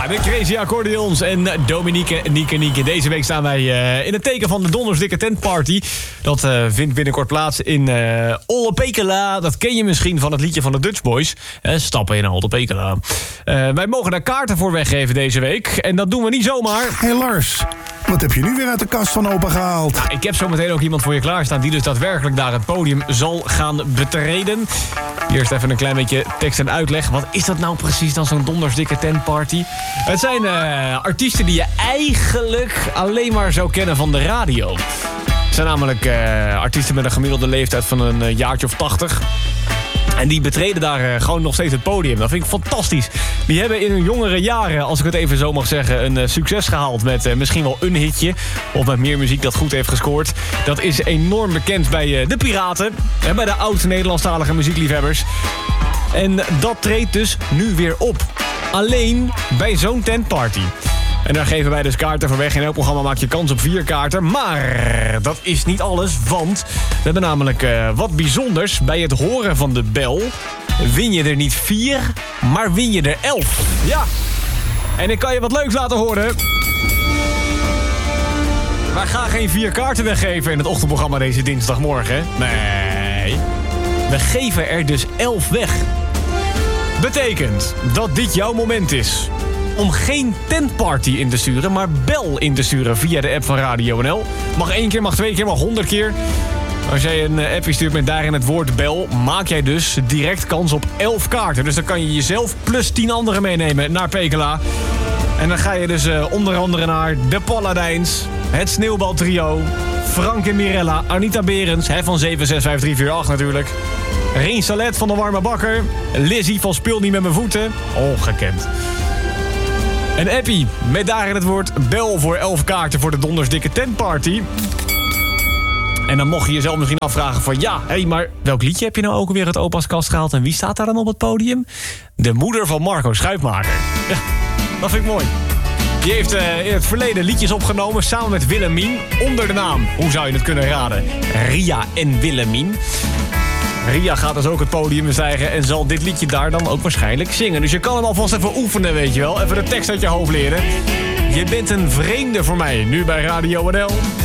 de Crazy Accordions en Dominique Nieke. Deze week staan wij in het teken van de Dondersdikke Tentparty. Dat vindt binnenkort plaats in Olle Pekela. Dat ken je misschien van het liedje van de Dutch Boys. Stappen in Olle Pekela. Wij mogen daar kaarten voor weggeven deze week. En dat doen we niet zomaar. Hey Lars, wat heb je nu weer uit de kast van opa gehaald? Nou, ik heb zo meteen ook iemand voor je klaarstaan die dus daadwerkelijk daar het podium zal gaan betreden. Eerst even een klein beetje tekst en uitleg. Wat is dat nou precies dan, zo'n Dondersdikke Tentparty? Het zijn artiesten die je eigenlijk alleen maar zou kennen van de radio. Het zijn namelijk artiesten met een gemiddelde leeftijd van een jaartje of 80. En die betreden daar gewoon nog steeds het podium. Dat vind ik fantastisch. Die hebben in hun jongere jaren, als ik het even zo mag zeggen, een succes gehaald met misschien wel een hitje. Of met meer muziek dat goed heeft gescoord. Dat is enorm bekend bij de Piraten. En bij de oud-Nederlandstalige muziekliefhebbers. En dat treedt dus nu weer op. Alleen bij zo'n tentparty. En daar geven wij dus kaarten voor weg. In elk programma maak je kans op 4 kaarten. Maar dat is niet alles, want we hebben namelijk wat bijzonders. Bij het horen van de bel win je er niet 4, maar win je er 11. Ja, en ik kan je wat leuks laten horen. Wij gaan geen 4 kaarten weggeven in het ochtendprogramma deze dinsdagmorgen. Nee, we geven er dus 11 weg. Betekent dat dit jouw moment is om geen tentparty in te sturen, maar bel in te sturen via de app van Radio NL. Mag 1 keer, mag 2 keer, mag 100 keer. Als jij een appje stuurt met daarin het woord bel, maak jij dus direct kans op 11 kaarten. Dus dan kan je jezelf plus 10 anderen meenemen naar Pekela. En dan ga je dus onder andere naar de Paladijns, het Sneeuwbaltrio, Frank en Mirella, Anita Berends, van 7655348 natuurlijk. Rien Salet van de Warme Bakker, Lizzie van Speel niet met mijn voeten, ongekend. Een appie met daarin het woord bel voor 11 kaarten voor de Dondersdikke Tentparty. En dan mocht je jezelf misschien afvragen van maar welk liedje heb je nou ook alweer uit opa's kast gehaald? En wie staat daar dan op het podium? De moeder van Marco Schuitmaker. Ja, dat vind ik mooi. Die heeft in het verleden liedjes opgenomen samen met Willemien onder de naam, hoe zou je het kunnen raden? Ria en Willemien. Ria gaat dus ook het podium bestijgen en zal dit liedje daar dan ook waarschijnlijk zingen. Dus je kan hem alvast even oefenen, weet je wel. Even de tekst uit je hoofd leren. Je bent een vreemde voor mij, nu bij Radio NL.